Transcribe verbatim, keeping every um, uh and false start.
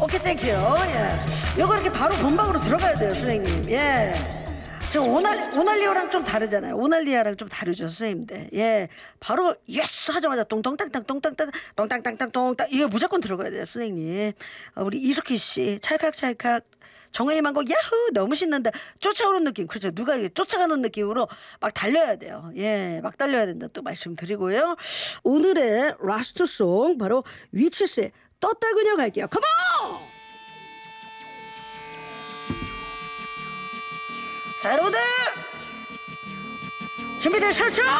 오케이 땡큐. 예. 요거 이렇게 바로 본방으로 들어가야 돼요 선생님. 예. 저 오날 오날리오랑 좀 다르잖아요. 오날리아랑 좀 다르죠 선생님들. 예. 바로 예스 하자마자 똥똥땅땅 똥땅땅 똥땅땅땅 똥땅 이거 무조건 들어가야 돼요 선생님. 어, 우리 이숙희 씨 찰칵찰칵 정혜의 만곡 야후 너무 신난다. 쫓아오는 느낌. 그렇죠. 누가 쫓아가는 느낌으로 막 달려야 돼요. 예, 막 달려야 된다 또 말씀드리고요. 오늘의 라스트송 바로 위치스의 떴다 그녀 갈게요. 컴온! 자 여러분들 준비되셨죠?